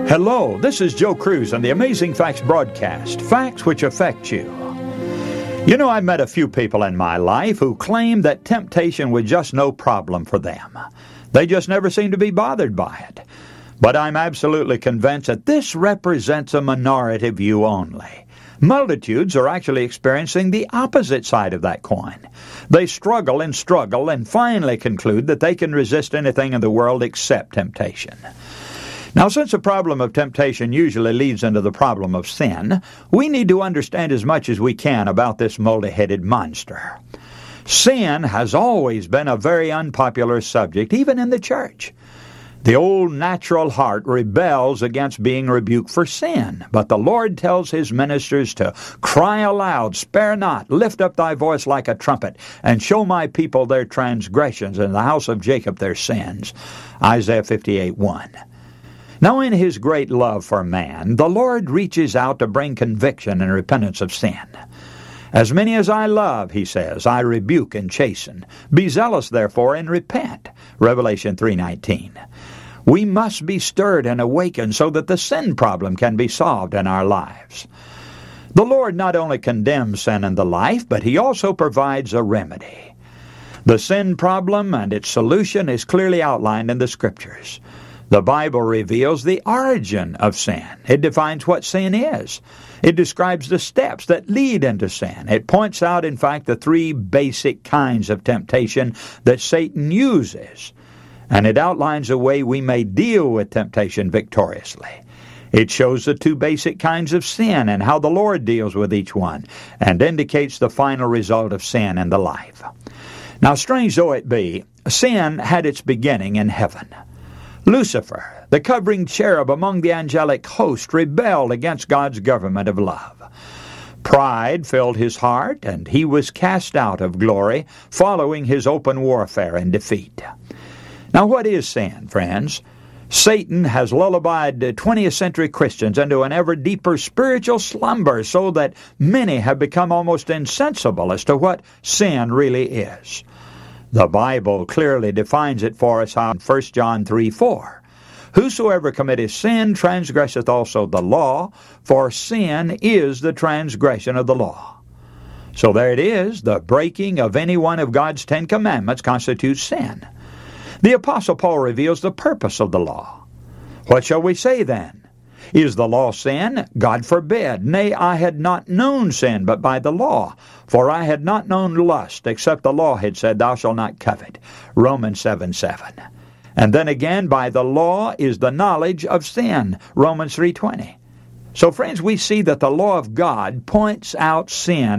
Hello, this is Joe Cruz on the Amazing Facts broadcast, facts which affect you. You know, I've met a few people in my life who claim that temptation was just no problem for them. They just never seem to be bothered by it. But I'm absolutely convinced that this represents a minority view only. Multitudes are actually experiencing the opposite side of that coin. They struggle and finally conclude that they can resist anything in the world except temptation. Now, since the problem of temptation usually leads into the problem of sin, we need to understand as much as we can about this multi-headed monster. Sin has always been a very unpopular subject, even in the church. The old natural heart rebels against being rebuked for sin, but the Lord tells His ministers to cry aloud, spare not, lift up thy voice like a trumpet, and show my people their transgressions, and the house of Jacob their sins. Isaiah 58:1. Now, in His great love for man, the Lord reaches out to bring conviction and repentance of sin. As many as I love, He says, I rebuke and chasten. Be zealous, therefore, and repent. Revelation 3:19. We must be stirred and awakened so that the sin problem can be solved in our lives. The Lord not only condemns sin in the life, but He also provides a remedy. The sin problem and its solution is clearly outlined in the Scriptures. The Bible reveals the origin of sin. It defines what sin is. It describes the steps that lead into sin. It points out, in fact, the three basic kinds of temptation that Satan uses. And it outlines a way we may deal with temptation victoriously. It shows the two basic kinds of sin and how the Lord deals with each one, and indicates the final result of sin in the life. Now, strange though it be, sin had its beginning in heaven. Lucifer, the covering cherub among the angelic host, rebelled against God's government of love. Pride filled his heart, and he was cast out of glory, following his open warfare and defeat. Now, what is sin, friends? Satan has lullabied 20th century Christians into an ever deeper spiritual slumber so that many have become almost insensible as to what sin really is. The Bible clearly defines it for us in 1 John 3:4. Whosoever committeth sin transgresseth also the law, for sin is the transgression of the law. So there it is, the breaking of any one of God's 10 commandments constitutes sin. The Apostle Paul reveals the purpose of the law. What shall we say then? Is the law sin? God forbid. Nay, I had not known sin but by the law. For I had not known lust, except the law had said, Thou shalt not covet. Romans 7:7. And then again, by the law is the knowledge of sin. Romans 3:20. So friends, we see that the law of God points out sin